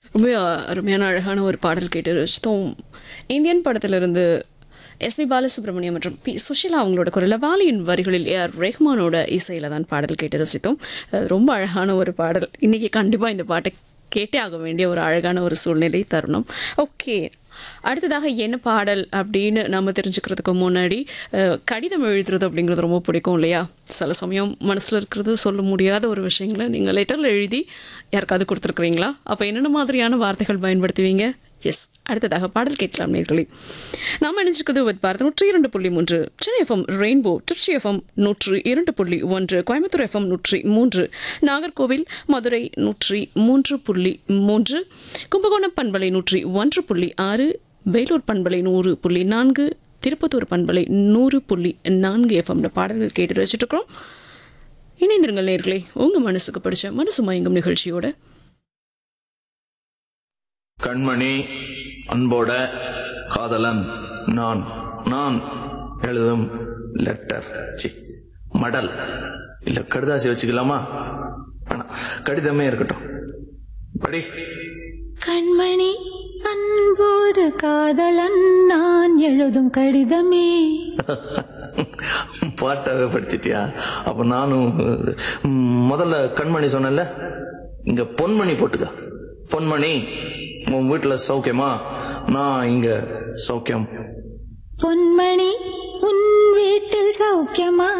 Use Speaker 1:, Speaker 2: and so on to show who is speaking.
Speaker 1: ரொம்ப அருமையான அழகான ஒரு பாடல் கேட்டு ரசித்தோம். இந்தியன் படத்திலிருந்து எஸ்பி பாலசுப்ரமணியம் மற்றும் பி சுஷீலா அவங்களோட குரலில் வாலியின் வரிகளில் ஏஆர் ரஹ்மானோட இசையில் தான் பாடல் கேட்டு ரசித்தோம். ரொம்ப அழகான ஒரு பாடல். இன்றைக்கி கண்டிப்பாக இந்த பாட்டை கேட்டே ஆக வேண்டிய ஒரு அழகான ஒரு சூழ்நிலை தருணம். ஓகே, அடுத்ததாக என்ன பாடல் அப்படின்னு நம்ம தெரிஞ்சுக்கிறதுக்கு முன்னாடி கடிதம் எழுதுறது அப்படிங்கிறது ரொம்ப பிடிக்கும் இல்லையா? சில சமயம் மனசில் இருக்கிறது சொல்ல முடியாத ஒரு விஷயங்களை நீங்கள் லெட்டரில் எழுதி யாருக்காவது கொடுத்துருக்குறீங்களா? அப்போ என்னென்ன மாதிரியான வார்த்தைகள் பயன்படுத்துவீங்க? எஸ், அடுத்ததாக பாடல் கேட்கலாம் நேர்களே. நாம் நினைச்சிருக்கிறது with Bharat 102.3 Chennai FM rainbow, Trichy FM 102.1, Coimbatore FM 103, Nagercoil Madurai 103.3, Kumbakonam பண்பலை 101.6, வேலூர் பண்பலை 100.4, திருப்பத்தூர் பண்பலை 100.4 எஃப்எம்ல பாடல்கள் கேட்டு வச்சுட்டு இருக்கிறோம். இணைந்திருங்கள் நேர்களே உங்கள் மனசுக்கு பிடிச்ச மனசு மயங்கும் நிகழ்ச்சியோட.
Speaker 2: கண்மணி அன்போட காதலன் நான் நான் எழுதும் லெட்டர் மடல் இல்ல கடிதாசி வச்சுக்கலாமா? கடிதமே இருக்கட்டும். படி.
Speaker 3: கண்மணி அன்போடு காதலன் நான் எழுதும் கடிதமே.
Speaker 2: பாட்டாவே படிச்சிட்டியா? அப்ப நானும் முதல்ல கண்மணி சொன்னல, இங்க பொன்மணி போட்டுக்க. பொன்மணி, உன் வீட்டுல சௌக்கியமா? நான் இங்க சௌக்கியம்.
Speaker 3: பொன்மணி, உன் வீட்டில் சௌக்கியமா?